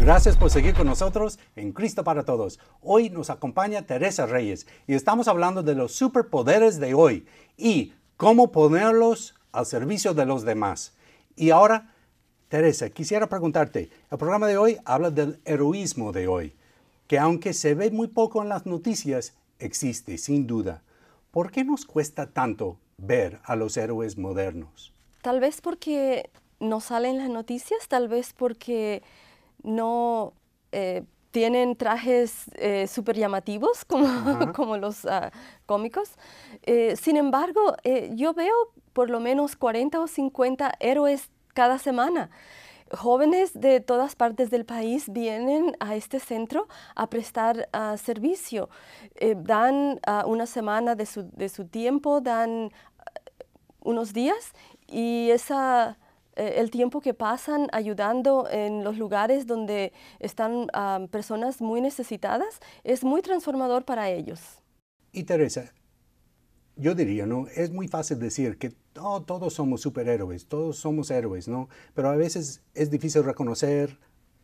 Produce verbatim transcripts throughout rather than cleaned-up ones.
Gracias por seguir con nosotros en Cristo para Todos. Hoy nos acompaña Teresa Reyes y estamos hablando de los superpoderes de hoy y cómo ponerlos al servicio de los demás. Y ahora, Teresa, quisiera preguntarte, el programa de hoy habla del heroísmo de hoy, que aunque se ve muy poco en las noticias, existe sin duda. ¿Por qué nos cuesta tanto ver a los héroes modernos? Tal vez porque no salen las noticias, tal vez porque no eh, tienen trajes eh, súper llamativos como, como los uh, cómicos. Eh, sin embargo, eh, yo veo por lo menos cuarenta o cincuenta héroes cada semana. Jóvenes de todas partes del país vienen a este centro a prestar uh, servicio. Eh, dan uh, una semana de su, de su tiempo, dan uh, unos días y esa... el tiempo que pasan ayudando en los lugares donde están um, personas muy necesitadas es muy transformador para ellos. Y Teresa, yo diría, ¿no? Es muy fácil decir que oh, todos somos superhéroes, todos somos héroes, ¿no? Pero a veces es difícil reconocer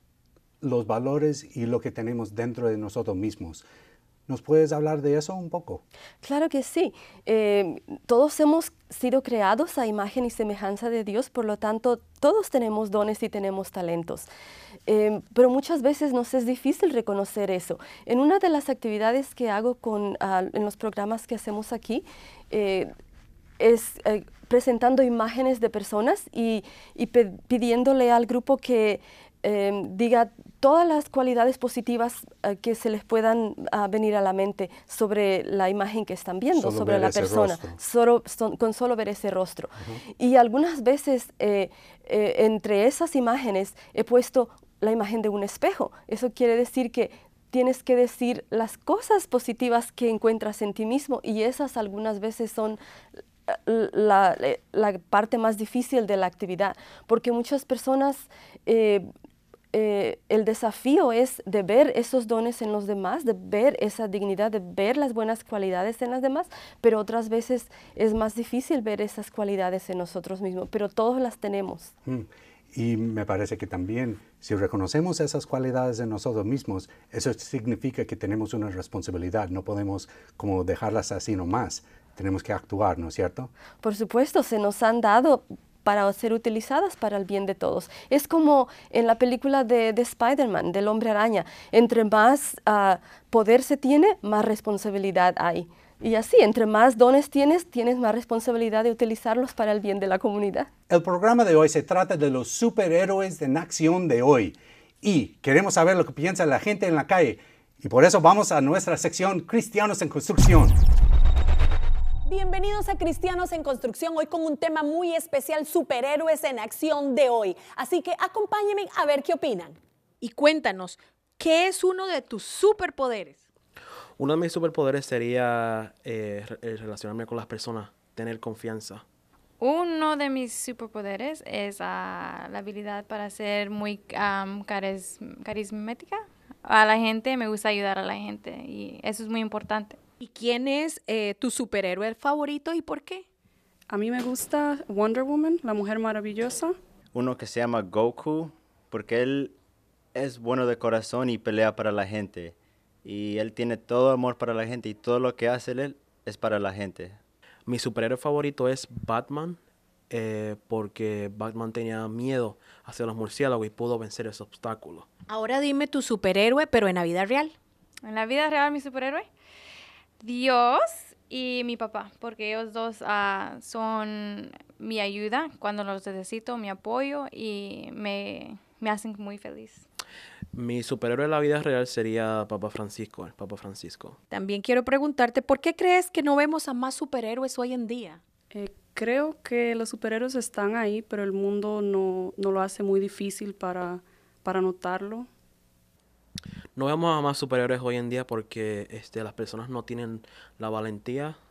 los valores y lo que tenemos dentro de nosotros mismos. ¿Nos puedes hablar de eso un poco? Claro que sí. Eh, todos hemos sido creados a imagen y semejanza de Dios, por lo tanto, todos tenemos dones y tenemos talentos. Eh, pero muchas veces nos es difícil reconocer eso. En una de las actividades que hago con, uh, en los programas que hacemos aquí, eh, es eh, presentando imágenes de personas y, y pidiéndole al grupo que eh, diga todas las cualidades positivas uh, que se les puedan uh, venir a la mente sobre la imagen que están viendo, solo sobre la persona, solo, son, con solo ver ese rostro. Uh-huh. Y algunas veces eh, eh, entre esas imágenes he puesto la imagen de un espejo. Eso quiere decir que tienes que decir las cosas positivas que encuentras en ti mismo y esas algunas veces son la, la parte más difícil de la actividad, porque muchas personas... Eh, Eh, el desafío es de ver esos dones en los demás, de ver esa dignidad, de ver las buenas cualidades en las demás, pero otras veces es más difícil ver esas cualidades en nosotros mismos, pero todos las tenemos. Mm. Y me parece que también, si reconocemos esas cualidades en nosotros mismos, eso significa que tenemos una responsabilidad, no podemos como dejarlas así nomás, tenemos que actuar, ¿no es cierto? Por supuesto, se nos han dado para ser utilizadas para el bien de todos. Es como en la película de, de Spider-Man, del Hombre Araña. Entre más uh, poder se tiene, más responsabilidad hay. Y así, entre más dones tienes, tienes más responsabilidad de utilizarlos para el bien de la comunidad. El programa de hoy se trata de los superhéroes en acción de hoy. Y queremos saber lo que piensa la gente en la calle. Y por eso vamos a nuestra sección Cristianos en Construcción. Bienvenidos a Cristianos en Construcción, hoy con un tema muy especial, superhéroes en acción de hoy. Así que acompáñenme a ver qué opinan. Y cuéntanos, ¿qué es uno de tus superpoderes? Uno de mis superpoderes sería eh, relacionarme con las personas, tener confianza. Uno de mis superpoderes es uh, la habilidad para ser muy um, caris carismática. A la gente, me gusta ayudar a la gente y eso es muy importante. ¿Y quién es eh, tu superhéroe favorito y por qué? A mí me gusta Wonder Woman, la Mujer Maravillosa. Uno que se llama Goku, porque él es bueno de corazón y pelea para la gente. Y él tiene todo amor para la gente y todo lo que hace él es para la gente. Mi superhéroe favorito es Batman, eh, porque Batman tenía miedo hacia los murciélagos y pudo vencer ese obstáculo. Ahora dime tu superhéroe, pero en la vida real. En la vida real, mi superhéroe, Dios y mi papá, porque ellos dos uh, son mi ayuda cuando los necesito, mi apoyo y me, me hacen muy feliz. Mi superhéroe en la vida real sería Papa Francisco, el Papa Francisco. También quiero preguntarte, ¿por qué crees que no vemos a más superhéroes hoy en día? Eh, creo que los superhéroes están ahí, pero el mundo no, no lo hace muy difícil para, para notarlo. No vemos a más superhéroes hoy en día porque este, las personas no tienen la valentía